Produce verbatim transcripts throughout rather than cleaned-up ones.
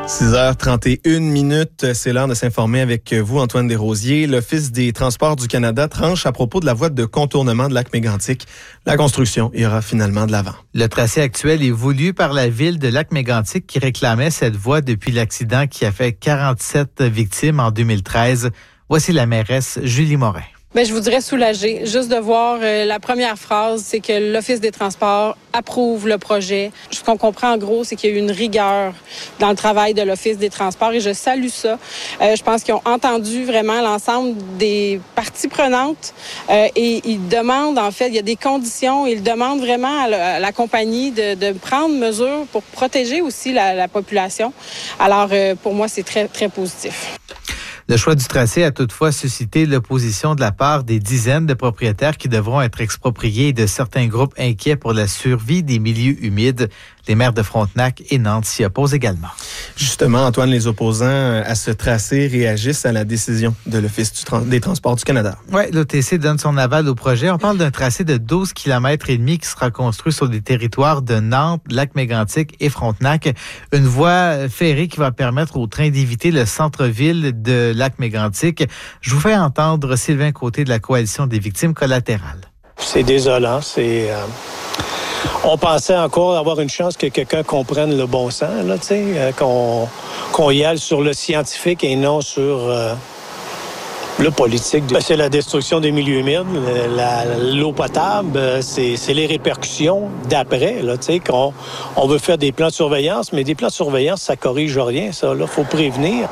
six heures trente et une minutes, c'est l'heure de s'informer avec vous, Antoine Desrosiers. L'Office des transports du Canada tranche à propos de la voie de contournement de Lac-Mégantic. La construction ira finalement de l'avant. Le tracé actuel est voulu par la ville de Lac-Mégantic qui réclamait cette voie depuis l'accident qui a fait quarante-sept victimes en deux mille treize. Voici la mairesse Julie Morin. Bien, je vous dirais soulagée. Juste de voir euh, la première phrase, c'est que l'Office des transports approuve le projet. Ce qu'on comprend en gros, c'est qu'il y a eu une rigueur dans le travail de l'Office des transports et je salue ça. Euh, je pense qu'ils ont entendu vraiment l'ensemble des parties prenantes euh, et ils demandent, en fait, il y a des conditions, ils demandent vraiment à la, à la compagnie de, de prendre mesure pour protéger aussi la, la population. Alors, euh, pour moi, c'est très, très positif. Le choix du tracé a toutefois suscité l'opposition de la part des dizaines de propriétaires qui devront être expropriés et de certains groupes inquiets pour la survie des milieux humides. Les maires de Frontenac et Nantes s'y opposent également. Justement, Antoine, les opposants à ce tracé réagissent à la décision de l'Office du tra- des transports du Canada. Oui, l'O T C donne son aval au projet. On parle d'un tracé de douze kilomètres et demi qui sera construit sur des territoires de Nantes, Lac-Mégantic et Frontenac. Une voie ferrée qui va permettre au train d'éviter le centre-ville de Lac-Mégantic. Je vous fais entendre Sylvain Côté de la Coalition des victimes collatérales. C'est désolant, c'est... Euh... On pensait encore avoir une chance que quelqu'un comprenne le bon sens, là, tu sais, euh, qu'on, qu'on y aille sur le scientifique et non sur euh, le politique. C'est la destruction des milieux humides, la, l'eau potable, c'est, c'est les répercussions d'après, là, tu sais, qu'on on veut faire des plans de surveillance, mais des plans de surveillance, ça corrige rien, ça, là, faut prévenir.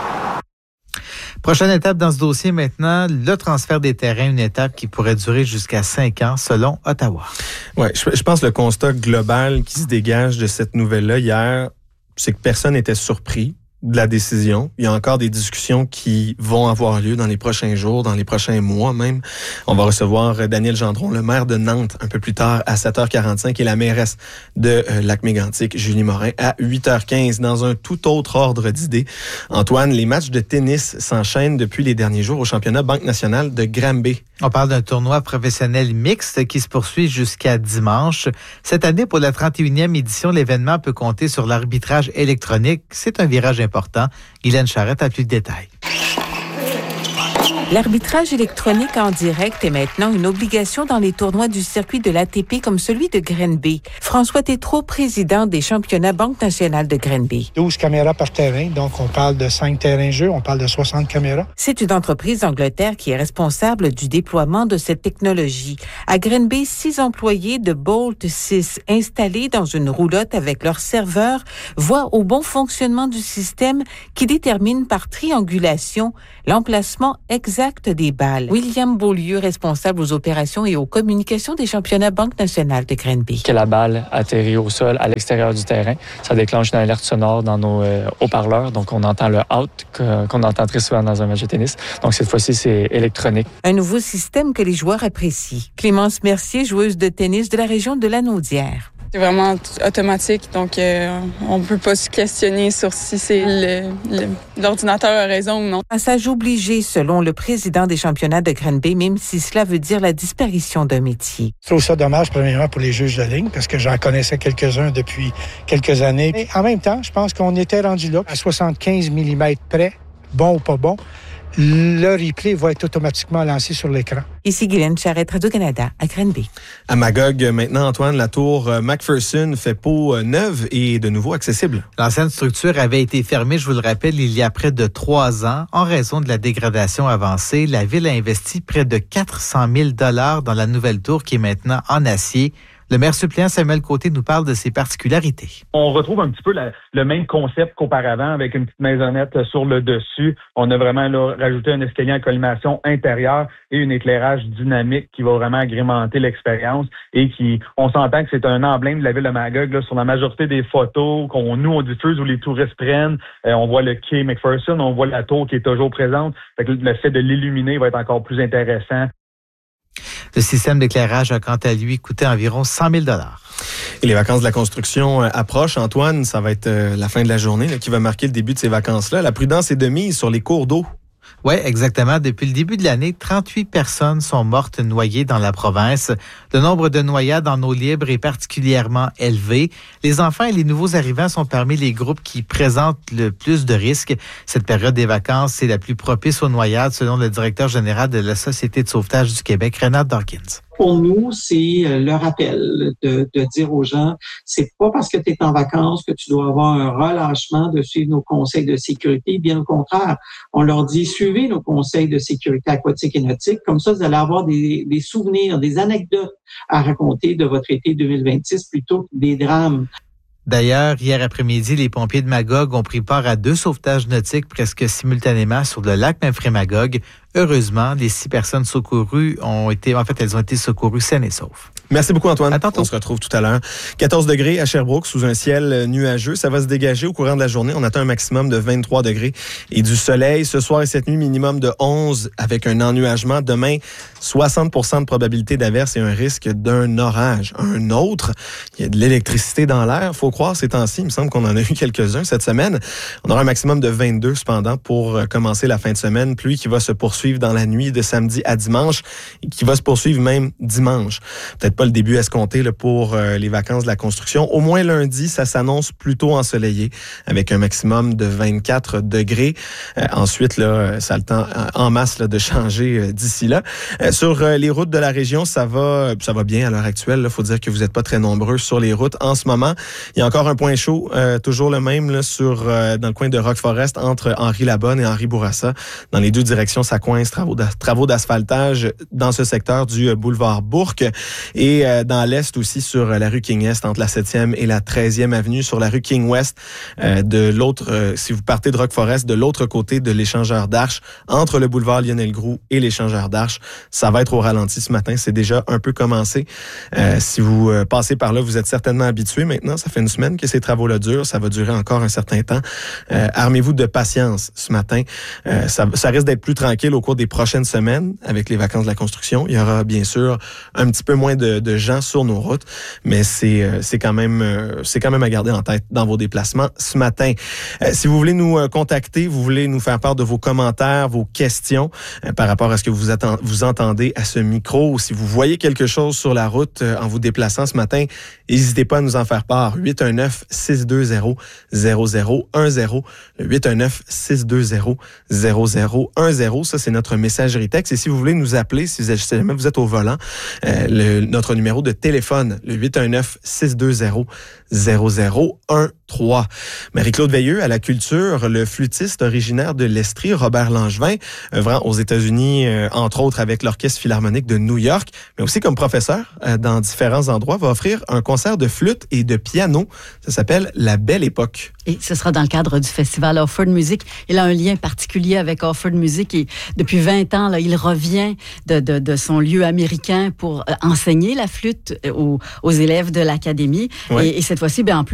Prochaine étape dans ce dossier maintenant, le transfert des terrains, une étape qui pourrait durer jusqu'à cinq ans selon Ottawa. Oui, je, je pense que le constat global qui se dégage de cette nouvelle-là hier, c'est que personne n'était surpris de la décision. Il y a encore des discussions qui vont avoir lieu dans les prochains jours, dans les prochains mois même. On va recevoir Daniel Gendron, le maire de Nantes, un peu plus tard à sept heures quarante-cinq et la mairesse de euh, Lac-Mégantic, Julie Morin, à huit heures quinze. Dans un tout autre ordre d'idées, Antoine, les matchs de tennis s'enchaînent depuis les derniers jours au championnat Banque nationale de Granby. On parle d'un tournoi professionnel mixte qui se poursuit jusqu'à dimanche. Cette année, pour la trente et unième édition, l'événement peut compter sur l'arbitrage électronique. C'est un virage important. Guylaine Charrette a plus de détails. L'arbitrage électronique en direct est maintenant une obligation dans les tournois du circuit de l'A T P comme celui de Granby. François Tétrault, président des championnats Banque nationale de Granby. douze caméras par terrain, donc on parle de cinq terrains jeux, on parle de soixante caméras. C'est une entreprise d'Angleterre qui est responsable du déploiement de cette technologie. À Granby, six employés de Bolt six installés dans une roulotte avec leur serveur voient au bon fonctionnement du système qui détermine par triangulation l'emplacement exact des balles. William Beaulieu, responsable aux opérations et aux communications des championnats Banque nationale de Granby. Que la balle atterrit au sol à l'extérieur du terrain, ça déclenche une alerte sonore dans nos euh, haut-parleurs. Donc, on entend le out que, qu'on entend très souvent dans un match de tennis. Donc, cette fois-ci, c'est électronique. Un nouveau système que les joueurs apprécient. Clémence Mercier, joueuse de tennis de la région de Lanaudière. C'est vraiment automatique, donc euh, on ne peut pas se questionner sur si c'est le, le, l'ordinateur a raison ou non. Passage obligé selon le président des championnats de Granby, même si cela veut dire la disparition d'un métier. Je trouve ça dommage, premièrement, pour les juges de ligne, parce que j'en connaissais quelques-uns depuis quelques années. Et en même temps, je pense qu'on était rendu là, à soixante-quinze millimètres près, bon ou pas bon. Le replay va être automatiquement lancé sur l'écran. Ici Guylaine Charrette, Radio-Canada, à Granby. À Magog, maintenant, Antoine, la tour McPherson fait peau neuve et de nouveau accessible. L'ancienne structure avait été fermée, je vous le rappelle, il y a près de trois ans. En raison de la dégradation avancée, la Ville a investi près de quatre cent mille dollars dans la nouvelle tour qui est maintenant en acier. Le maire suppléant Samuel Côté nous parle de ses particularités. On retrouve un petit peu la, le même concept qu'auparavant avec une petite maisonnette sur le dessus. On a vraiment là, rajouté un escalier en collimation intérieure et un éclairage dynamique qui va vraiment agrémenter l'expérience et qui, on s'entend que c'est un emblème de la ville de Magog là, sur la majorité des photos qu'on nous on diffuse où les touristes prennent. Euh, on voit le quai McPherson, on voit la tour qui est toujours présente. Fait que le fait de l'illuminer va être encore plus intéressant. Le système d'éclairage a quant à lui coûté environ cent mille dollars. Et les vacances de la construction approchent. Antoine, ça va être la fin de la journée là, qui va marquer le début de ces vacances-là. La prudence est de mise sur les cours d'eau. Oui, exactement. Depuis le début de l'année, trente-huit personnes sont mortes noyées dans la province. Le nombre de noyades en eau libre est particulièrement élevé. Les enfants et les nouveaux arrivants sont parmi les groupes qui présentent le plus de risques. Cette période des vacances est la plus propice aux noyades, selon le directeur général de la Société de sauvetage du Québec, Renate Dawkins. Pour nous, c'est le rappel de, de dire aux gens, c'est pas parce que tu es en vacances que tu dois avoir un relâchement de suivre nos conseils de sécurité. Bien au contraire, on leur dit, suivez nos conseils de sécurité aquatique et nautique. Comme ça, vous allez avoir des, des souvenirs, des anecdotes à raconter de votre été deux mille vingt-six plutôt que des drames. D'ailleurs, hier après-midi, les pompiers de Magog ont pris part à deux sauvetages nautiques presque simultanément sur le lac Memphremagog. Heureusement, les six personnes secourues ont été, en fait, elles ont été secourues saines et sauves. Merci beaucoup, Antoine. À tantôt. On se retrouve tout à l'heure. quatorze degrés à Sherbrooke, sous un ciel nuageux. Ça va se dégager au courant de la journée. On atteint un maximum de vingt-trois degrés et du soleil. Ce soir et cette nuit, minimum de onze avec un ennuagement. Demain, soixante pour cent de probabilité d'averse et un risque d'un orage. Un autre, il y a de l'électricité dans l'air. Faut croire ces temps-ci. Il me semble qu'on en a eu quelques-uns cette semaine. On aura un maximum de vingt-deux cependant pour commencer la fin de semaine. Pluie qui va se poursuivre dans la nuit de samedi à dimanche et qui va se poursuivre même dimanche. Peut-être pas le début escompté là, pour euh, les vacances de la construction. Au moins lundi, ça s'annonce plutôt ensoleillé avec un maximum de vingt-quatre degrés. Euh, ensuite, là, ça a le temps en masse là, de changer euh, d'ici là. Euh, sur euh, les routes de la région, ça va ça va bien à l'heure actuelle. Il faut dire que vous n'êtes pas très nombreux sur les routes en ce moment. Il y a encore un point chaud, euh, toujours le même là, sur euh, dans le coin de Rock Forest entre Henri Labonne et Henri Bourassa. Dans les deux directions, ça coince travaux, d'a- travaux d'asphaltage dans ce secteur du euh, boulevard Bourque. Et euh, dans l'est aussi sur la rue King-Est, entre la septième et la treizième avenue, sur la rue King-Ouest, euh, de l'autre, euh, si vous partez de Rock Forest, de l'autre côté de l'échangeur d'Arche, entre le boulevard Lionel-Groux et l'échangeur d'Arche, ça va être au ralenti ce matin. C'est déjà un peu commencé. Euh, si vous euh, passez par là, vous êtes certainement habitué maintenant. Ça fait une semaine que ces travaux-là durent. Ça va durer encore un certain temps. Euh, armez-vous de patience ce matin. Euh, ça, ça risque d'être plus tranquille au cours des prochaines semaines avec les vacances de la construction. Il y aura bien sûr un petit peu moins de, de gens sur nos routes, mais c'est euh, c'est quand même euh, c'est quand même à garder en tête dans vos déplacements ce matin. Euh, si vous voulez nous euh, contacter, vous voulez nous faire part de vos commentaires, vos questions euh, par rapport à ce que vous atten- vous entendez à ce micro, ou si vous voyez quelque chose sur la route euh, en vous déplaçant ce matin, n'hésitez pas à nous en faire part. huit un neuf, six deux zéro, zéro zéro un zéro, le huit un neuf, six deux zéro, zéro zéro un zéro. Ça, c'est notre messagerie texte. Et si vous voulez nous appeler, si vous êtes, si jamais vous êtes au volant, euh, le, notre numéro de téléphone, le huit un neuf, six deux zéro, zéro zéro un trois. Marie-Claude Veilleux, à la culture, le flûtiste originaire de l'Estrie, Robert Langevin, œuvrant aux États-Unis, euh, entre autres avec l'Orchestre Philharmonique de New York, mais aussi comme professeur euh, dans différents endroits, va offrir un concert de flûte et de piano. Ça s'appelle La Belle Époque. Et ce sera dans le cadre du festival Offord Music. Il a un lien particulier avec Offord Music et depuis vingt ans, là, il revient de, de, de son lieu américain pour enseigner la flûte aux, aux élèves de l'académie. Ouais. Et, et cette fois-ci, bien, en plus,